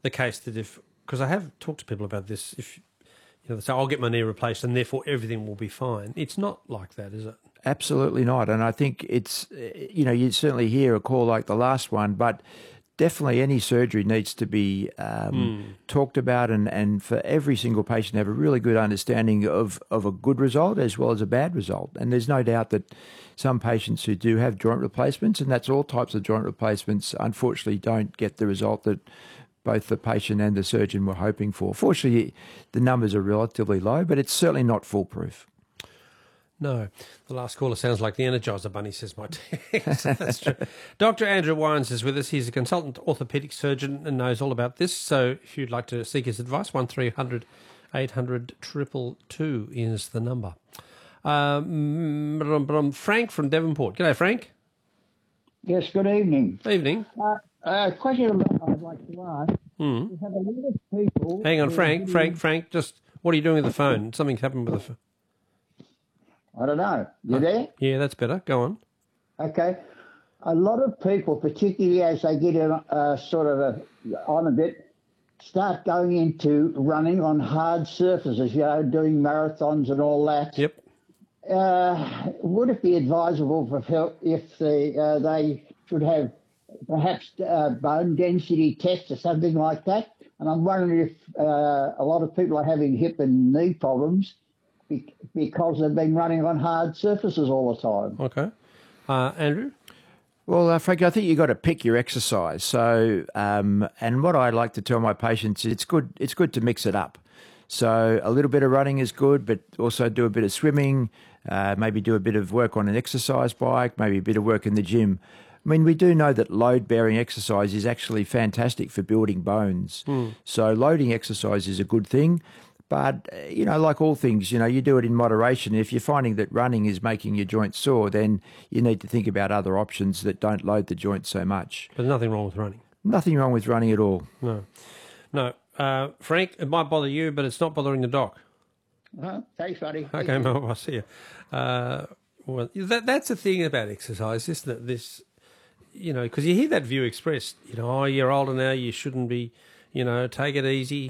the case that because I have talked to people about this, if they say, I'll get my knee replaced and therefore everything will be fine. It's not like that, is it? Absolutely not. And I think it's, you certainly hear a call like the last one, but definitely any surgery needs to be talked about and for every single patient to have a really good understanding of a good result as well as a bad result. And there's no doubt that some patients who do have joint replacements, and that's all types of joint replacements, unfortunately don't get the result that both the patient and the surgeon were hoping for. Fortunately, the numbers are relatively low, but it's certainly not foolproof. No. The last caller sounds like the Energizer Bunny, says my text. That's true. Dr. Andrew Wines is with us. He's a consultant orthopaedic surgeon and knows all about this. So if you'd like to seek his advice, 1300 800 222 is the number. Frank from Devonport. G'day, Frank. Yes, good evening. Evening. A question I'd like to ask. We have a lot of people... Hang on, Frank, just what are you doing with the phone? Something's happened with the phone. I don't know. You there? Yeah, that's better. Go on. Okay. A lot of people, particularly as they get on a bit, start going into running on hard surfaces, doing marathons and all that. Yep. Would it be advisable if they should have perhaps bone density tests or something like that? And I'm wondering if a lot of people are having hip and knee problems because they've been running on hard surfaces all the time. Okay. Andrew? Well, Frank, I think you've got to pick your exercise. So, and what I like to tell my patients, it's good to mix it up. So a little bit of running is good, but also do a bit of swimming, maybe do a bit of work on an exercise bike, maybe a bit of work in the gym. I mean, we do know that load-bearing exercise is actually fantastic for building bones. So loading exercise is a good thing. But, like all things, you do it in moderation. If you're finding that running is making your joints sore, then you need to think about other options that don't load the joints so much. There's nothing wrong with running. Nothing wrong with running at all. No. Frank, it might bother you, but it's not bothering the doc. Thanks, buddy. Okay, I'll see you. Well, that's the thing about exercise, isn't it? This, because you hear that view expressed, oh, you're older now, you shouldn't be, take it easy,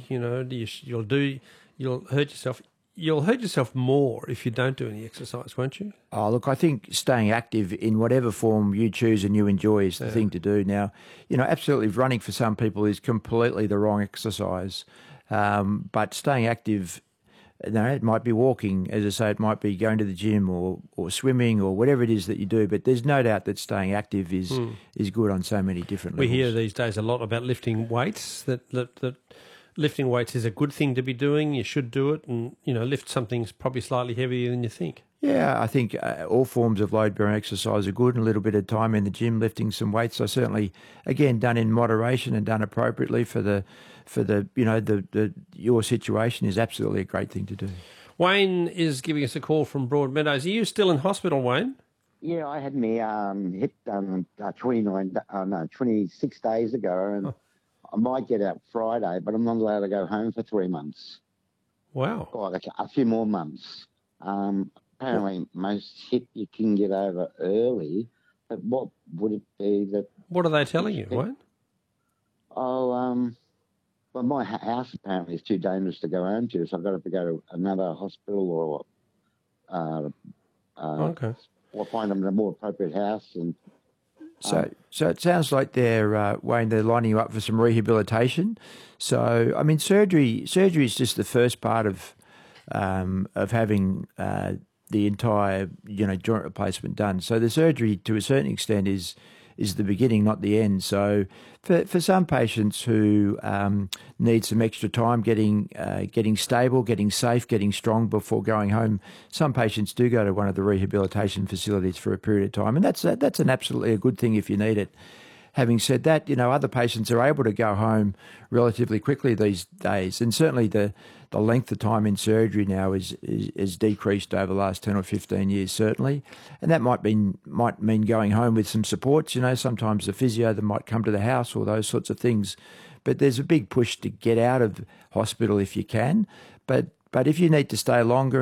you'll hurt yourself. You'll hurt yourself more if you don't do any exercise, won't you? Oh, look, I think staying active in whatever form you choose and you enjoy is the thing to do. Now, absolutely running for some people is completely the wrong exercise. But staying active, it might be walking, as I say, it might be going to the gym or swimming or whatever it is that you do. But there's no doubt that staying active is good on so many different levels. We hear these days a lot about lifting weights, that lifting weights is a good thing to be doing. You should do it and, lift something probably slightly heavier than you think. Yeah, I think all forms of load-bearing exercise are good, and a little bit of time in the gym lifting some weights. I certainly, again, done in moderation and done appropriately for your situation is absolutely a great thing to do. Wayne is giving us a call from Broadmeadows. Are you still in hospital, Wayne? Yeah, I had me hip done 26 days ago, and I might get out Friday, but I'm not allowed to go home for 3 months. Wow. Or a few more months. Apparently, most hip you can get over early, but what would it be that... What are they telling you, Wayne? Well, my house apparently is too dangerous to go home to, so I've got to go to another hospital okay. Or find them a more appropriate house. And So it sounds like Wayne, they're lining you up for some rehabilitation. So, I mean, surgery is just the first part of having the entire joint replacement done. So the surgery, to a certain extent, is the beginning, not the end. So for some patients who need some extra time getting stable, getting safe, getting strong before going home, some patients do go to one of the rehabilitation facilities for a period of time, and that's an absolutely a good thing if you need it. Having said that, other patients are able to go home relatively quickly these days, and certainly the length of time in surgery now is decreased over the last 10 or 15 years, certainly. And that might mean going home with some supports. Sometimes the physio that might come to the house or those sorts of things. But there's a big push to get out of hospital if you can. But if you need to stay longer,